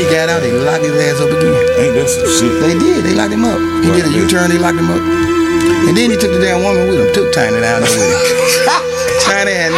he got out, they locked his ass up again. Ain't that some shit? They did. They locked him up. He did a U-turn. They locked him up. And then he took the damn woman with him. Took Tiny down there with him. Tiny had